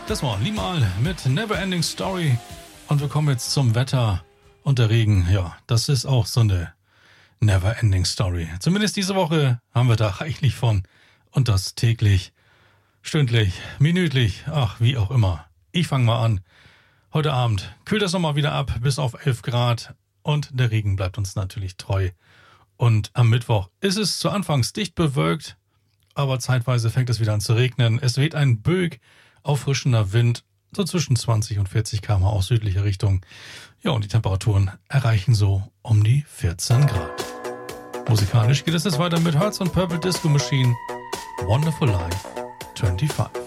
Das war Limal mit Neverending Story. Und wir kommen jetzt zum Wetter und der Regen. Ja, das ist auch so eine Neverending Story. Zumindest diese Woche haben wir da reichlich von. Und das täglich, stündlich, minütlich, ach, wie auch immer. Ich fange mal an. Heute Abend kühlt das nochmal wieder ab bis auf 11 Grad. Und der Regen bleibt uns natürlich treu. Und am Mittwoch ist es zu Anfangs dicht bewölkt. Aber zeitweise fängt es wieder an zu regnen. Es weht ein Böig, auffrischender Wind, so zwischen 20 und 40 km/h aus südlicher Richtung. Ja, und die Temperaturen erreichen so um die 14 Grad. Musikalisch geht es jetzt weiter mit Hearts on Purple Disco Machine, Wonderful Life 25.